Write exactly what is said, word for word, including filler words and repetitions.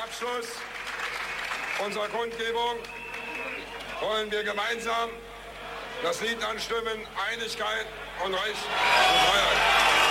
Abschluss unserer Kundgebung wollen wir gemeinsam das Lied anstimmen: Einigkeit und Recht und Freiheit.